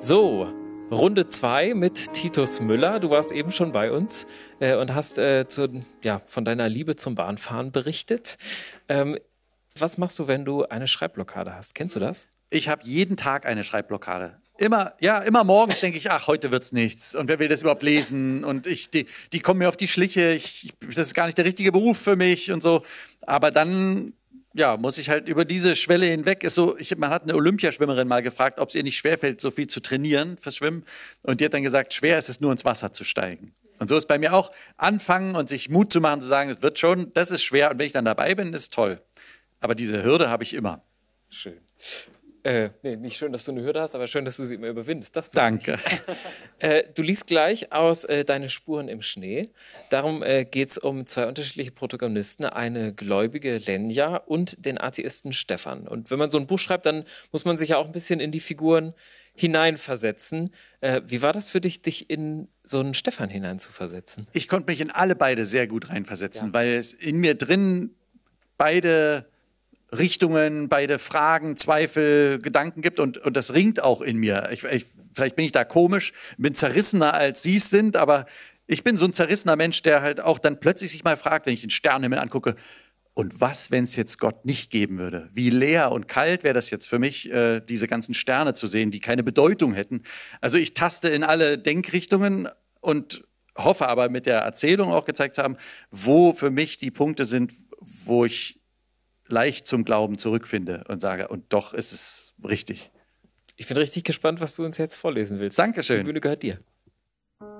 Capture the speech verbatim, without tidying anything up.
So, Runde zwei mit Titus Müller. Du warst eben schon bei uns äh, und hast äh, zu, ja, von deiner Liebe zum Bahnfahren berichtet. Ähm, was machst du, wenn du eine Schreibblockade hast? Kennst du das? Ich habe jeden Tag eine Schreibblockade. Immer, ja, immer morgens denke ich, ach, heute wird's nichts. Und wer will das überhaupt lesen? Und ich, die, die kommen mir auf die Schliche. Ich, das ist gar nicht der richtige Beruf für mich und so. Aber dann, ja, muss ich halt über diese Schwelle hinweg. Ist so, ich, man hat eine Olympiaschwimmerin mal gefragt, ob es ihr nicht schwerfällt, so viel zu trainieren fürs Schwimmen. Und die hat dann gesagt, schwer ist es nur, ins Wasser zu steigen. Und so ist bei mir auch, anfangen und sich Mut zu machen, zu sagen, es wird schon, das ist schwer. Und wenn ich dann dabei bin, ist toll. Aber diese Hürde habe ich immer. Schön. Äh, nee, nicht schön, dass du eine Hürde hast, aber schön, dass du sie immer überwindest. Das Danke. äh, du liest gleich aus äh, Deine Spuren im Schnee. Darum äh, geht es um zwei unterschiedliche Protagonisten, eine gläubige Lenja und den Atheisten Stefan. Und wenn man so ein Buch schreibt, dann muss man sich ja auch ein bisschen in die Figuren hineinversetzen. Äh, wie war das für dich, dich in so einen Stefan hineinzuversetzen? Ich konnte mich in alle beide sehr gut reinversetzen, Ja. weil es in mir drin beide Richtungen, beide Fragen, Zweifel, Gedanken gibt und, und das ringt auch in mir. Ich, ich, vielleicht bin ich da komisch, bin zerrissener als Sie es sind, aber ich bin so ein zerrissener Mensch, der halt auch dann plötzlich sich mal fragt, wenn ich den Sternenhimmel angucke, und was, wenn es jetzt Gott nicht geben würde? Wie leer und kalt wäre das jetzt für mich, äh, diese ganzen Sterne zu sehen, die keine Bedeutung hätten. Also ich taste in alle Denkrichtungen und hoffe aber mit der Erzählung auch gezeigt zu haben, wo für mich die Punkte sind, wo ich leicht zum Glauben zurückfinde und sage, und doch ist es richtig. Ich bin richtig gespannt, was du uns jetzt vorlesen willst. Dankeschön. Die Bühne gehört dir.